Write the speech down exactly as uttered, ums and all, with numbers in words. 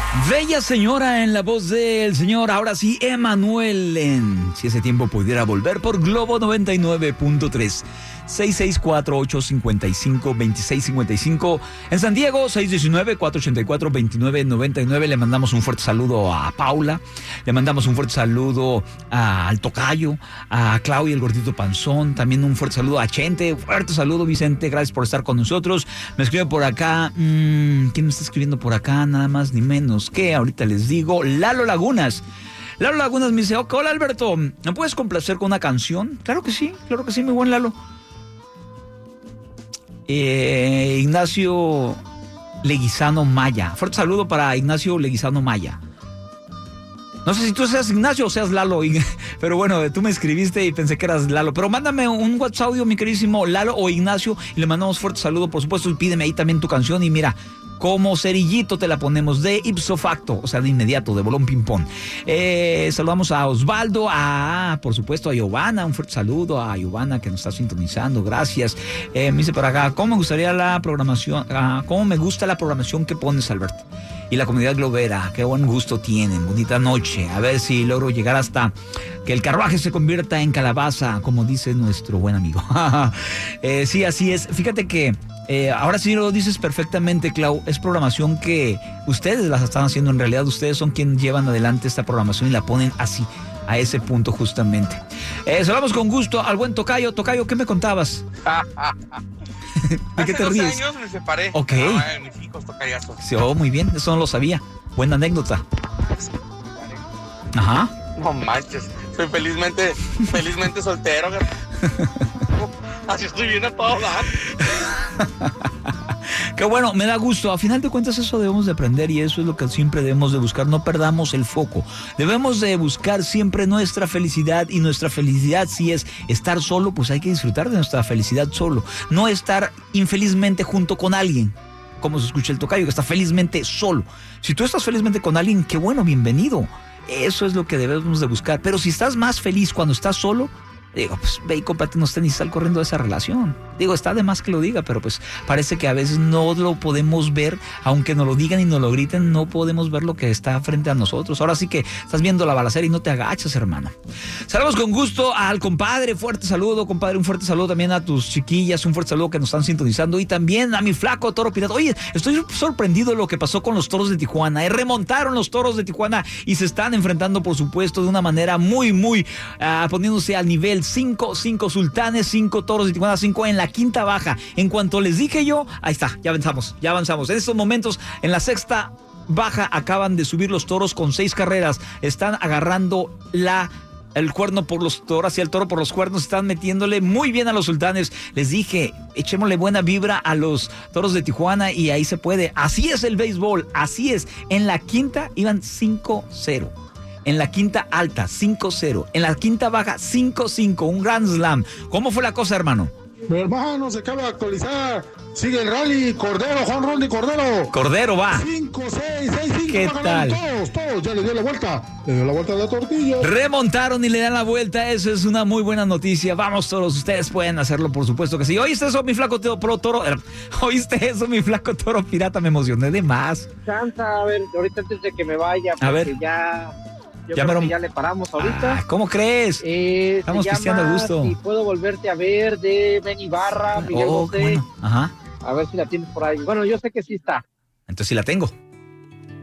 Bella señora en la voz del señor, ahora sí, Emanuel en Si ese tiempo pudiera volver por Globo noventa y nueve punto tres. seis seis cuatro, ocho cinco cinco, dos seis cinco cinco. En San Diego, seis uno nueve, cuatro ocho cuatro, dos nueve nueve nueve. Le mandamos un fuerte saludo a Paula. Le mandamos un fuerte saludo a, al Tocayo, a Claudia, el gordito panzón. También un fuerte saludo a Chente. Fuerte saludo, Vicente. Gracias por estar con nosotros. Me escribe por acá. Mmm, ¿Quién me está escribiendo por acá? Nada más ni menos que, ahorita les digo, Lalo Lagunas. Lalo Lagunas me dice, oh, hola Alberto, ¿me puedes complacer con una canción? Claro que sí, claro que sí, mi buen Lalo. Eh, Ignacio Leguizano Maya. Fuerte saludo para Ignacio Leguizano Maya. No sé si tú seas Ignacio o seas Lalo, pero bueno, tú me escribiste y pensé que eras Lalo. Pero mándame un WhatsApp audio, mi queridísimo Lalo o Ignacio, y le mandamos fuerte saludo, por supuesto, y pídeme ahí también tu canción. Y mira, como cerillito te la ponemos de ipso facto, o sea, de inmediato, de bolón ping-pong. Eh, saludamos a Osvaldo, a, por supuesto, a Giovanna, un fuerte saludo a Giovanna que nos está sintonizando, gracias. Eh, me dice por acá, ¿cómo me gustaría la programación? Ah, ¿Cómo me gusta la programación que pones, Alberto? Y la comunidad globera, qué buen gusto tienen, bonita noche. A ver si logro llegar hasta que el carruaje se convierta en calabaza, como dice nuestro buen amigo. eh, sí, así es. Fíjate que eh, ahora sí lo dices perfectamente, Clau. Es programación que ustedes las están haciendo. En realidad, ustedes son quienes llevan adelante esta programación y la ponen así, a ese punto justamente. Eh, saludamos con gusto al buen Tocayo. Tocayo, ¿qué me contabas? ¿De qué te ríes? Hace doce años me separé. Ok. No, mis hijos tocayazos. Sí, oh, muy bien, eso no lo sabía. Buena anécdota. Ajá. No manches, soy felizmente, felizmente soltero. Así estoy bien a todo dar. Qué bueno, me da gusto. A final de cuentas eso debemos de aprender y eso es lo que siempre debemos de buscar. No perdamos el foco. Debemos de buscar siempre nuestra felicidad, y nuestra felicidad, si es estar solo, pues hay que disfrutar de nuestra felicidad solo. No estar infelizmente junto con alguien, como se escucha el Tocayo, que está felizmente solo. Si tú estás felizmente con alguien, qué bueno, bienvenido. Eso es lo que debemos de buscar. Pero si estás más feliz cuando estás solo, digo, pues ve y cómprate unos tenis y sal corriendo de esa relación. Digo, está de más que lo diga, pero pues parece que a veces no lo podemos ver, aunque nos lo digan y nos lo griten, no podemos ver lo que está frente a nosotros. Ahora sí que estás viendo la balacera y no te agachas, hermano. Saludamos con gusto al compadre, fuerte saludo, compadre, un fuerte saludo también a tus chiquillas, un fuerte saludo que nos están sintonizando, y también a mi flaco Toro Pirata. Oye, estoy sorprendido de lo que pasó con los Toros de Tijuana, eh, remontaron los Toros de Tijuana y se están enfrentando, por supuesto, de una manera muy, muy, uh, poniéndose al nivel. Cinco, cinco Sultanes, cinco Toros de Tijuana, cinco en la quinta baja. En cuanto les dije yo, ahí está, ya avanzamos, ya avanzamos. En estos momentos, en la sexta baja, acaban de subir los Toros con seis carreras. Están agarrando la... el cuerno por los toros y el toro por los cuernos. Están metiéndole muy bien a los Sultanes. Les dije, echémosle buena vibra a los Toros de Tijuana y ahí se puede. Así es el béisbol, así es. En la quinta iban cinco cero. En la quinta alta, cinco cero. En la quinta baja, cinco cinco. Un Grand Slam. ¿Cómo fue la cosa, hermano? Mi hermano, se acaba de actualizar. Sigue el rally. Cordero, Juan Ron de Cordero. Cordero va. cinco seis, seis cinco. ¿Qué tal? Todos, todos. Ya le dio la vuelta. Le dio la vuelta a la tortilla. Remontaron y le dan la vuelta. Eso es una muy buena noticia. Vamos, todos. Ustedes pueden hacerlo, por supuesto que sí. ¿Oíste eso, mi flaco toro, toro? ¿Oíste eso, mi flaco Toro Pirata? Me emocioné de más. Chanta, a ver, ahorita antes de que me vaya, porque a ver. ya... Yo ya, creo me... que ya le paramos ahorita. Ah, ¿cómo crees? Eh, Estamos pisteando a gusto. Si puedo volverte a ver, de Ben Ibarra, Miguel oh, Bosé. Bueno. Ajá. A ver si la tienes por ahí. Bueno, yo sé que sí está. Entonces sí la tengo.